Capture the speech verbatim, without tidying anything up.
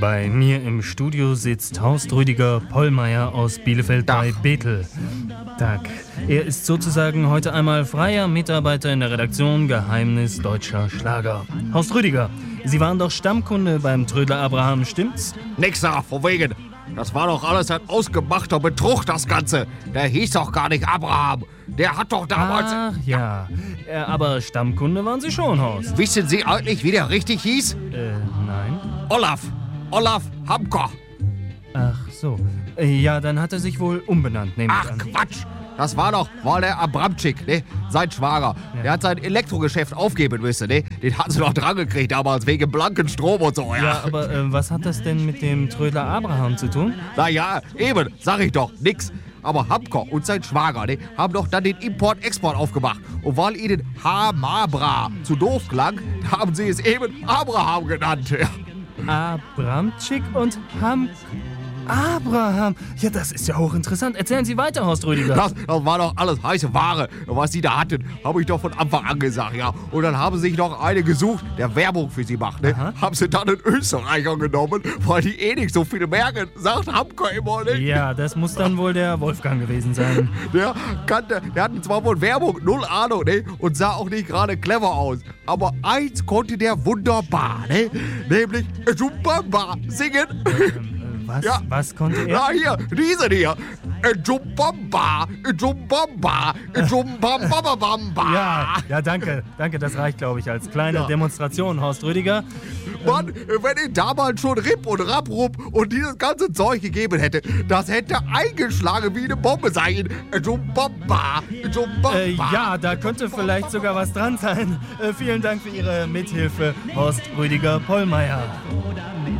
Bei mir im Studio sitzt Horst Rüdiger Pollmeier aus Bielefeld Dach. bei Bethel. Tag. Er ist sozusagen heute einmal freier Mitarbeiter in der Redaktion Geheimnis deutscher Schlager. Horst Rüdiger, Sie waren doch Stammkunde beim Trödler Abraham, stimmt's? Nix da, von wegen. Das war doch alles ein ausgemachter Betrug, das Ganze. Der hieß doch gar nicht Abraham. Der hat doch damals... Ach ja, äh, aber Stammkunde waren Sie schon, Horst. Wissen Sie eigentlich, wie der richtig hieß? Äh, nein. Olaf. Olaf Hamker. Ach so. Äh, ja, dann hat er sich wohl umbenannt, nehme ich Ach, an. Quatsch. Das war doch war der Abramczyk, ne? Sein Schwager. Ja. Der hat sein Elektrogeschäft aufgeben müssen, ne? Den hat sie doch dran gekriegt damals, wegen blanken Strom und so, ja. Ja, aber äh, was hat das denn mit dem Trödler Abraham zu tun? Naja, eben, sag ich doch, nix. Aber Hamker und sein Schwager, ne, haben doch dann den Import-Export aufgemacht. Und weil ihnen Hamabra zu doof klang, haben sie es eben Abraham genannt. Ja. Abramczyk und Ham... Abraham. Ja, das ist ja hochinteressant. Erzählen Sie weiter, Horst Rüdiger. Das, das war doch alles heiße Ware, was sie da hatten, habe ich doch von Anfang an gesagt, ja. Und dann haben sie sich noch eine gesucht, der Werbung für sie macht, ne? Aha. Haben sie dann einen Österreicher genommen, weil die eh nicht so viele merken, sagt Hamker immer, ne? Ja, das muss dann wohl der Wolfgang gewesen sein. Der, kannte, der hatte zwar wohl Werbung, null Ahnung, ne? Und sah auch nicht gerade clever aus. Aber eins konnte der wunderbar, ne? Nämlich Jumbamba singen. Ähm, was, Ja. was konnte er? Ja, hier, diese hier. Jumbamba, Jumbamba, Jumbamba. Ja, ja, danke. Danke, das reicht, glaube ich, als kleine Ja. Demonstration, Horst Rüdiger. Mann, wenn es damals schon Rip und Raprup und dieses ganze Zeug gegeben hätte, das hätte eingeschlagen wie eine Bombe sein. Jumbamba, Jumbamba. Äh, ja, da könnte vielleicht sogar was dran sein. Äh, vielen Dank für Ihre Mithilfe, Horst Rüdiger Pollmeier.